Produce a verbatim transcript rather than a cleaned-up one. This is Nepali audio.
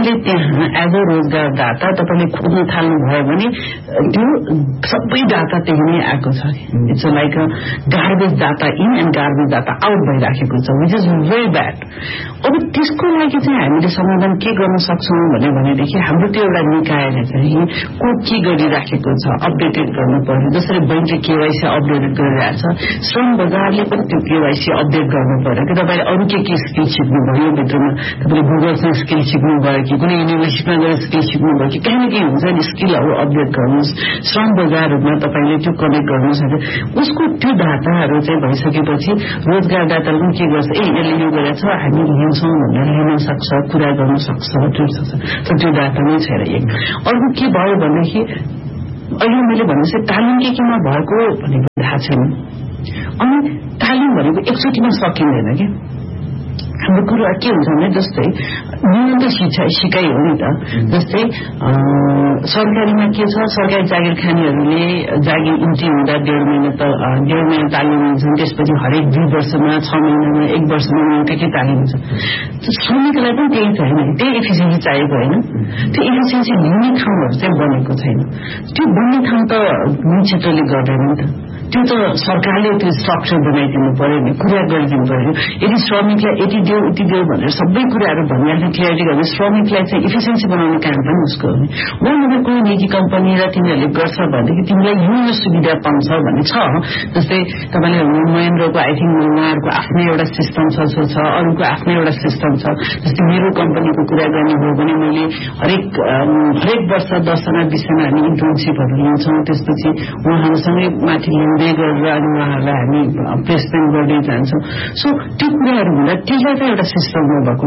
तपाईले त्यहाँ एज अ रोजगारदाता तपाईले खोज्न थाल्नुभयो भने त्यो सबै डाटा त्यही नै आएको छ। It's like a garbage data in and garbage data out भइराखेको छ, विच इज भेरी ब्याड। अब त्यसको लागि चाहिँ हामीले समाधान के गर्न सक्छौं भने भनेदेखि हाम्रो त्यो एउटा निकायले चाहिँ को के गरिराखेको छ अपडेटेड गर्नु पर्यो। जसरी बैंकले केवाईसी अपडेट गरिरहेछ, श्रम बजारले पनि त्यो केवाईसी अपडेट गर्नु पर्यो कि तपाईले अरू के के स्किल सिक्नुभयो, यो भित्रमा तपाईले गुगलसँग स्किल सिक्नुभयो कि कुनै युनिभर्सिटीमा गएर स्किल सिक्नुभयो कि कहीँ न कहीँ हुन्छ नि स्किलहरू अपडेट गर्नुहोस्। श्रम बजारहरूमा तपाईले त्यो कनेक्ट गर्नुहोस्। उसको त्यो डाटाहरू चाहिँ भइसकेपछि रोजगारदाताले पनि के गर्छ, ए यसले यो गरेछ हामी लिन्छौँ भनेर लिन सक्छ, कुरा गर्न सक्छ, त्यो सक्छ। तर त्यो डाटा नै छैन। एक अर्को के भयो भनेदेखि अहिले मैले भनेपछि तालिम के केमा भएको भनेको थाहा छैन। अनि तालिम भनेको एकचोटिमा सकिँदैन कि। हाम्रो कुरा के हुन्छ भने जस्तै न्यूनतम शिक्षा सिकाइ हो नि त। जस्तै सरकारीमा के छ, सरकारी जागिर खानेहरूले जागिर इन्ट्री हुँदा डेढ महिना त डेढ महिना तालिम हुन्छन्, त्यसपछि हरेक दुई वर्षमा छ महिनामा एक वर्षमा उनीहरूका के तालिम हुन्छ। श्रमिकलाई पनि त्यही छैन, त्यही एफिसियन्सी चाहिएको होइन। त्यो एफिसियन्सी लिने ठाउँहरू चाहिँ बनेको छैन। त्यो बन्ने ठाउँ त मुनिसिपलले गर्दैन नि त, त्यो त सरकारले त्यो स्ट्रक्चर बनाइदिनु पर्यो नि, कुरा गरिदिनु पर्यो। यदि श्रमिकलाई यति देऊ उति देऊ भनेर सबै कुराहरू भनिहाल्ने क्लियरली गर्ने, श्रमिकलाई चाहिँ इफिसियन्सी बनाउने काम पनि उसको हो नि। उहाँ अगर कुनै निजी कम्पनी र तिनीहरूले गर्छ भनेदेखि तिमीलाई यो यो सुविधा पाउँछ भन्ने छ। जस्तै तपाईँले महेन्द्रको आई थिङ्क उहाँहरूको आफ्नै एउटा सिस्टम छ छ अरूको आफ्नै एउटा सिस्टम छ। जस्तै मेरो कम्पनीको कुरा गर्ने हो भने मैले हरेक हरेक वर्ष दसजना बिसजना हामी इन्टर्नसिपहरू लिन्छौँ, त्यसपछि उहाँहरूसँगै माथि लिँदै गरेर अनि उहाँहरूलाई हामी प्लेसमेन्ट गर्दै जान्छौँ। सो त्यो कुराहरू हुँदा त्यसलाई चाहिँ एउटा सिस्टममा भएको